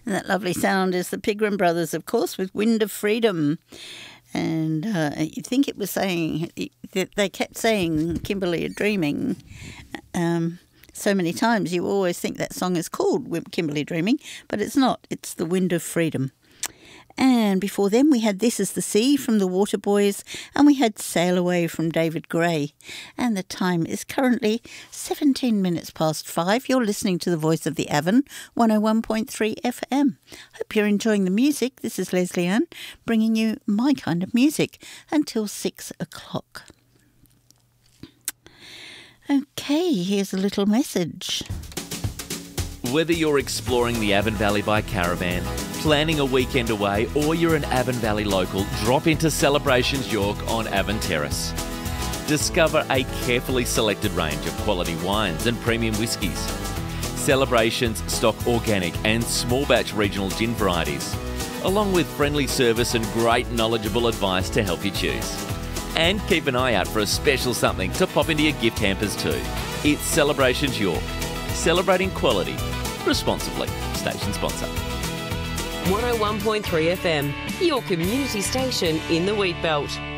And that lovely sound is the Pigram Brothers, of course, with Wind of Freedom. And you think it was saying, they kept saying Kimberley Dreaming so many times, you always think that song is called Kimberley Dreaming, but it's not. It's the Wind of Freedom. And before them we had This Is the Sea from the Waterboys, and we had Sail Away from David Gray. And the time is currently 17 minutes past 5. You're listening to the Voice of the Avon, 101.3 FM. Hope you're enjoying the music. This is Leslie Ann, bringing you my kind of music until 6 o'clock. Okay, here's a little message. Whether you're exploring the Avon Valley by caravan, planning a weekend away, or you're an Avon Valley local, drop into Celebrations York on Avon Terrace. Discover a carefully selected range of quality wines and premium whiskies. Celebrations stock organic and small batch regional gin varieties, along with friendly service and great knowledgeable advice to help you choose. And keep an eye out for a special something to pop into your gift hampers too. It's Celebrations York. Celebrating quality responsibly. Station sponsor. 101.3 FM, your community station in the Wheatbelt.